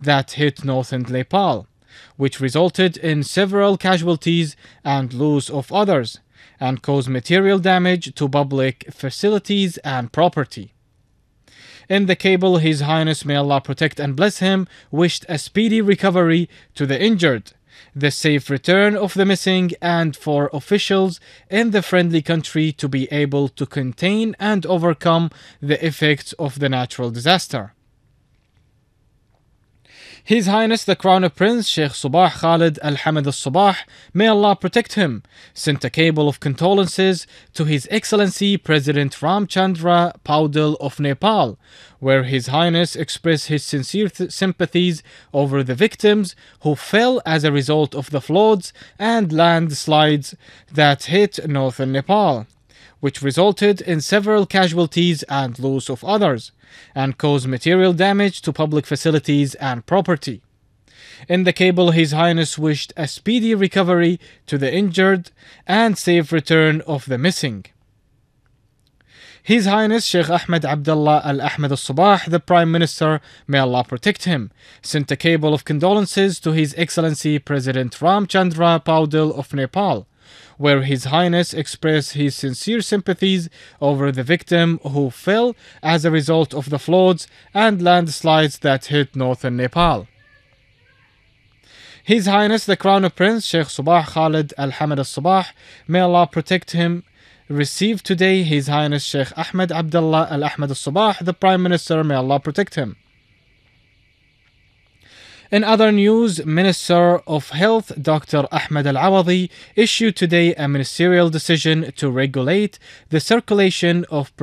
that hit northern Nepal, which resulted in several casualties and loss of others, and caused material damage to public facilities and property. In the cable, His Highness, may Allah protect and bless him, wished a speedy recovery to the injured, the safe return of the missing, and for officials in the friendly country to be able to contain and overcome the effects of the natural disaster. His Highness the Crown Prince Sheikh Subah Khalid Al Hamid Al Sabah, may Allah protect him, sent a cable of condolences to His Excellency President Ramchandra Paudel of Nepal, where His Highness expressed his sincere sympathies over the victims who fell as a result of the floods and landslides that hit northern Nepal, which resulted in several casualties and loss of others, and caused material damage to public facilities and property. In the cable, His Highness wished a speedy recovery to the injured and safe return of the missing. His Highness Sheikh Ahmed Abdullah Al Ahmed Al Sabah, the Prime Minister, may Allah protect him, sent a cable of condolences to His Excellency President Ramchandra Paudel of Nepal, where His Highness expressed his sincere sympathies over the victim who fell as a result of the floods and landslides that hit northern Nepal. His Highness the Crown Prince Sheikh Subah Khalid Al Hamid Al Sabah, may Allah protect him, received today His Highness Sheikh Ahmed Abdullah Al Ahmed Al Sabah, the Prime Minister, may Allah protect him. In other news, Minister of Health Dr. Ahmed Al-Awadi issued today a ministerial decision to regulate the circulation of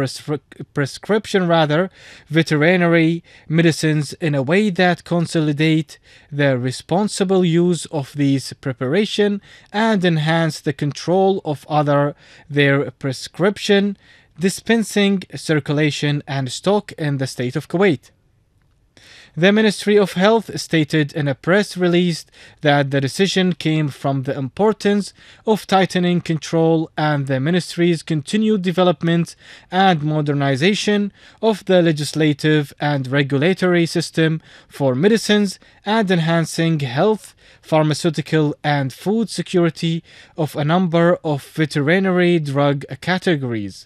veterinary medicines in a way that consolidate the responsible use of these preparation and enhance the control of their prescription, dispensing, circulation and stock in the state of Kuwait. The Ministry of Health stated in a press release that the decision came from the importance of tightening control and the Ministry's continued development and modernization of the legislative and regulatory system for medicines and enhancing health, pharmaceutical and food security of a number of veterinary drug categories.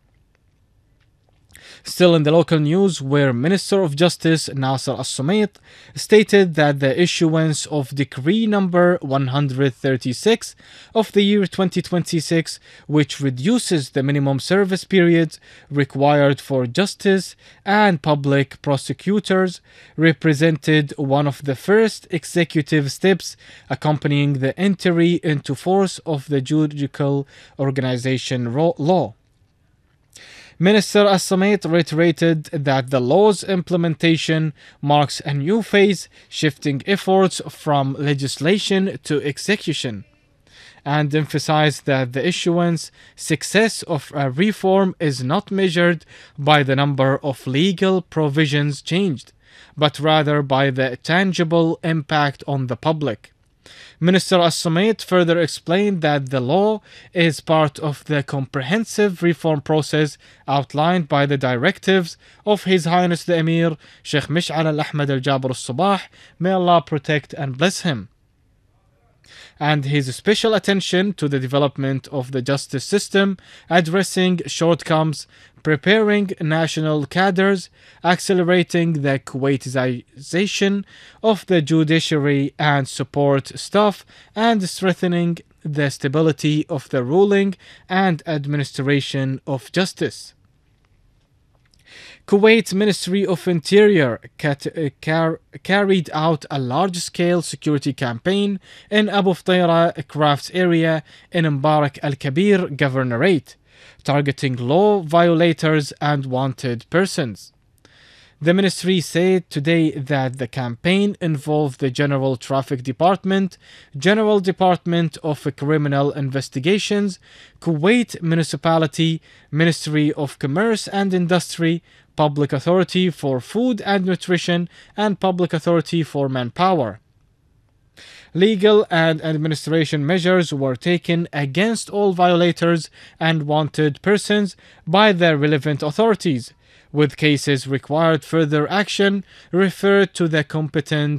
Still in the local news, where Minister of Justice Nasser Al-Sumait stated that the issuance of Decree number 136 of the year 2026, which reduces the minimum service period required for justice and public prosecutors, represented one of the first executive steps accompanying the entry into force of the judicial organization law. Minister Al-Sumait reiterated that the law's implementation marks a new phase, shifting efforts from legislation to execution, and emphasized that the success of a reform is not measured by the number of legal provisions changed, but rather by the tangible impact on the public. Minister Al-Sumait further explained that the law is part of the comprehensive reform process outlined by the directives of His Highness the Emir Sheikh Mish'al Al-Ahmed Al-Jabr Al-Sabah, may Allah protect and bless him, and his special attention to the development of the justice system, addressing shortcomings, preparing national cadres, accelerating the Kuwaitization of the judiciary and support staff, and strengthening the stability of the ruling and administration of justice. Kuwait Ministry of Interior carried out a large-scale security campaign in Abu Ftaira Crafts area in Mbarak Al-Kabir Governorate, targeting law violators and wanted persons. The ministry said today that the campaign involved the General Traffic Department, General Department of Criminal Investigations, Kuwait Municipality, Ministry of Commerce and Industry, Public Authority for Food and Nutrition, and Public Authority for Manpower. Legal and administration measures were taken against all violators and wanted persons by the relevant authorities, with cases required further action referred to the competent